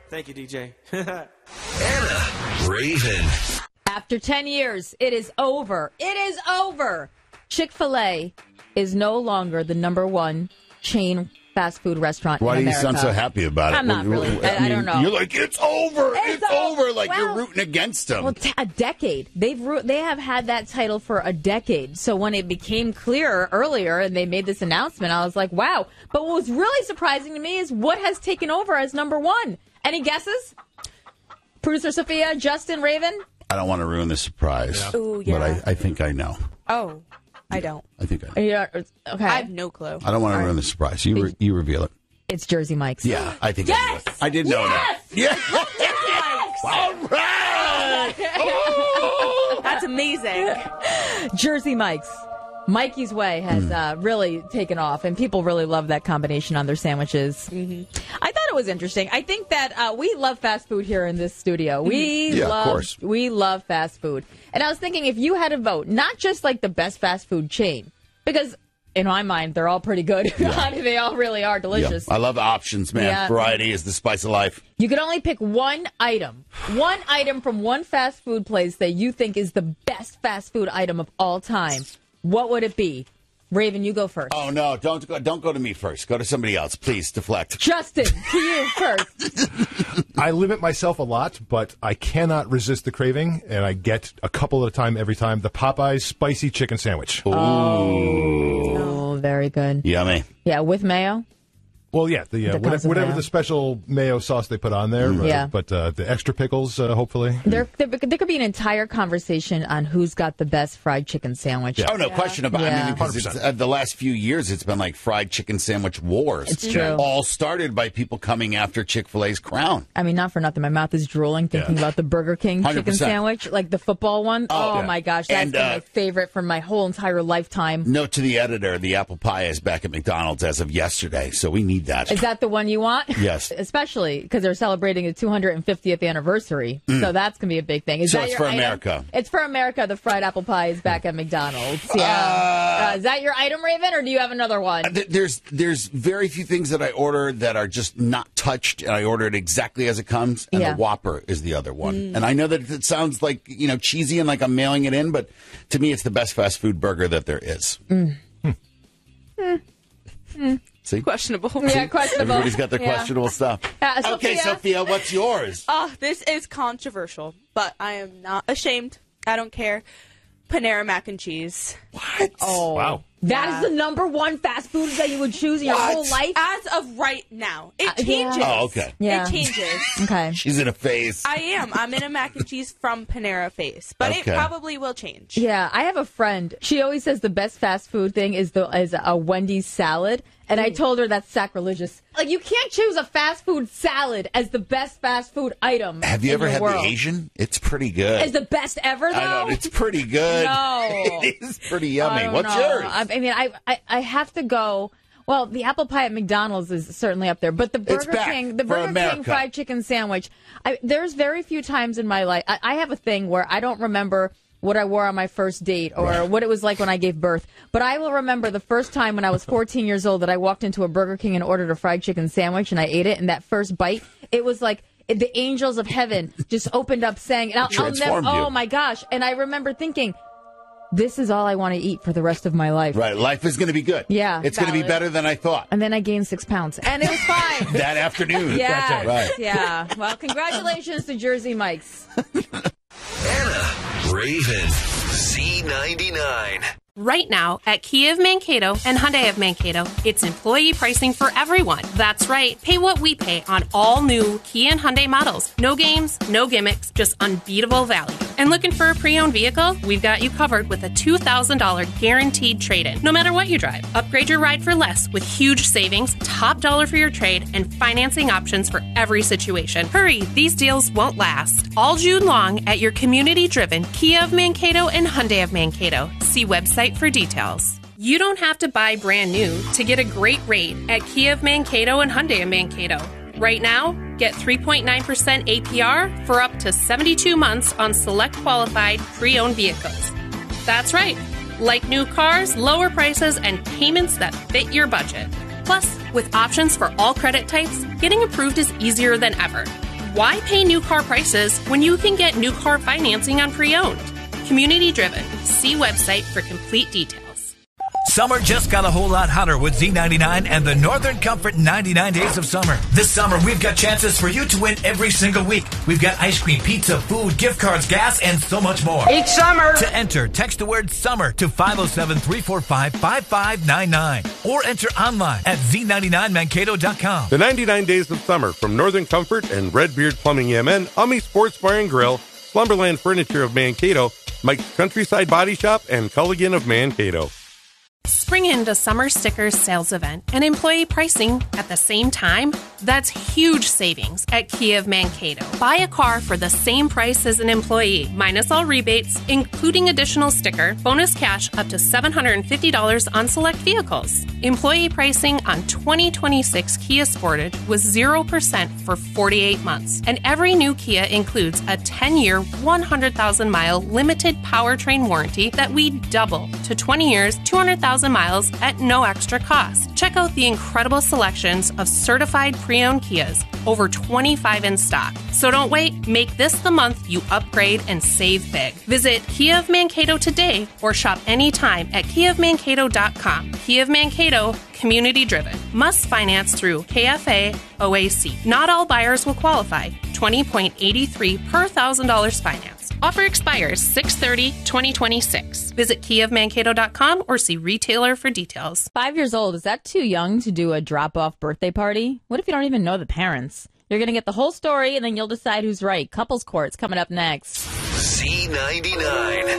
Thank you, DJ. Anna Raven. After 10 years, it is over. It is over. Chick-fil-A is no longer the number one chain fast food restaurant Why in do you America. sound so happy about it? I'm not really. I don't know. You're like, it's over. It's over. Like well, you're rooting against them. Well, a decade. They have had that title for a decade. So when it became clear earlier and they made this announcement, I was like, wow. But what was really surprising to me is what has taken over as number one. Any guesses? Producer Sophia, Justin, Raven? I don't want to ruin the surprise. Yeah. Ooh, yeah. But I think I know. Oh, I don't. I think I know. Yeah, okay. I have no clue. I don't want to ruin the surprise. You reveal it. It's Jersey Mike's. Yeah, I think Yes! I did know that. Yes! Yeah. All right. Oh! That's amazing. Jersey Mike's. Mikey's Way has really taken off, and people really love that combination on their sandwiches. Mm-hmm. I thought it was interesting. I think that we love fast food here in this studio. Of course. We love fast food. And I was thinking, if you had to vote, not just like the best fast food chain, because in my mind, they're all pretty good. Yeah. They all really are delicious. Yeah. I love options, man. Yeah. Variety is the spice of life. You could only pick one item from one fast food place that you think is the best fast food item of all time. What would it be? Raven, you go first. Oh, no. Don't go to me first. Go to somebody else. Please, deflect. Justin, to you first. I limit myself a lot, but I cannot resist the craving, and I get a couple at a time every time. The Popeyes spicy chicken sandwich. Ooh. Oh, very good. Yummy. Yeah, with mayo? Well, yeah, whatever the special mayo sauce they put on there. Yeah. But the extra pickles, hopefully. There could be an entire conversation on who's got the best fried chicken sandwich. Yeah. Oh, no question about it. Yeah. I mean, because the last few years, it's been like fried chicken sandwich wars. It's true. All started by people coming after Chick-fil-A's crown. I mean, not for nothing. My mouth is drooling thinking about the Burger King 100%. chicken sandwich, like the football one. Oh my gosh, that's been my favorite for my whole entire lifetime. Note to the editor, the apple pie is back at McDonald's as of yesterday, so we need that. Is that the one you want? Yes. Especially because they're celebrating the 250th anniversary. So that's going to be a big thing. So that it's your for item? America. It's for America. The fried apple pie is back at McDonald's. Yeah. Is that your item, Raven, or do you have another one? There's very few things that I order that are just not touched, and I order it exactly as it comes, and the Whopper is the other one. And I know that it sounds like, cheesy and like I'm mailing it in, but to me, it's the best fast food burger that there is. See? Questionable. Yeah, questionable. Everybody's got their questionable stuff. Okay, Sophia, what's yours? Oh, this is controversial, but I am not ashamed. I don't care. Panera mac and cheese. What? Oh, wow. That is the number one fast food that you would choose in your whole life? As of right now. It changes. Oh, okay. Yeah. It changes. Okay. She's in a phase. I am. I'm in a mac and cheese from Panera phase, but it probably will change. Yeah, I have a friend. She always says the best fast food thing is a Wendy's salad. And I told her that's sacrilegious. Like, you can't choose a fast food salad as the best fast food item. Have you ever had world. the Asian? It's pretty good. Is the best ever, though? I know, it's pretty good. No. It is pretty yummy. I don't What's know. yours? I mean, I have to go. Well, the apple pie at McDonald's is certainly up there, but the Burger King fried chicken sandwich. There's very few times in my life. I have a thing where I don't remember what I wore on my first date or what it was like when I gave birth. But I will remember the first time when I was 14 years old that I walked into a Burger King and ordered a fried chicken sandwich and I ate it. And that first bite, it was like the angels of heaven just opened up saying, and I'll never, oh my gosh. And I remember thinking, this is all I want to eat for the rest of my life. Right. Life is going to be good. Yeah. It's going to be better than I thought. And then I gained 6 pounds. And it was fine. That afternoon. Yeah. Right. Yeah. Well, congratulations to Jersey Mike's. Anna Raven. Z99. Right now, at Kia of Mankato and Hyundai of Mankato, it's employee pricing for everyone. That's right. Pay what we pay on all new Kia and Hyundai models. No games, no gimmicks, just unbeatable value. And looking for a pre-owned vehicle? We've got you covered with a $2,000 guaranteed trade-in. No matter what you drive, upgrade your ride for less with huge savings, top dollar for your trade, and financing options for every situation. Hurry, these deals won't last. All June long at your community-driven Kia of Mankato and Hyundai of Mankato. See website for details. You don't have to buy brand new to get a great rate at Kia of Mankato and Hyundai of Mankato. Right now, get 3.9% APR for up to 72 months on select qualified pre-owned vehicles. That's right. Like new cars, lower prices, and payments that fit your budget. Plus, with options for all credit types, getting approved is easier than ever. Why pay new car prices when you can get new car financing on pre-owned? Community driven. See website for complete details. Summer just got a whole lot hotter with Z99 and the Northern Comfort 99 Days of Summer. This summer, we've got chances for you to win every single week. We've got ice cream, pizza, food, gift cards, gas, and so much more. Each summer! To enter, text the word SUMMER to 507-345-5599 or enter online at Z99Mankato.com. The 99 Days of Summer from Northern Comfort and Redbeard Plumbing EMN, Ummi Sports Bar and Grill, Slumberland Furniture of Mankato, Mike's Countryside Body Shop, and Culligan of Mankato. Spring into Summer Stickers sales event and employee pricing at the same time? That's huge savings at Kia of Mankato. Buy a car for the same price as an employee, minus all rebates, including additional sticker, bonus cash up to $750 on select vehicles. Employee pricing on 2026 Kia Sportage was 0% for 48 months. And every new Kia includes a 10-year, 100,000-mile limited powertrain warranty that we double to 20 years, 200,000 miles at no extra cost. Check out the incredible selections of certified pre-owned Kias, over 25 in stock. So don't wait, make this the month you upgrade and save big. Visit Kia of Mankato today or shop anytime at KiaofMankato.com. Kia of Mankato, community driven. Must finance through KFA OAC. Not all buyers will qualify. 20.83 per $1,000 finance. Offer expires 6/30/2026. Visit KiaofMankato.com or see retailer for details. 5 years old, is that too young to do a drop-off birthday party? What if you don't even know the parents? You're going to get the whole story, and then you'll decide who's right. Couples Court's coming up next. Z99.